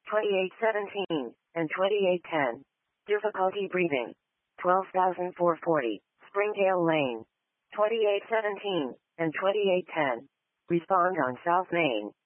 2817 and 2810. Difficulty breathing. 12,440. Springdale Lane. 2817 and 2810. Respond on South Main.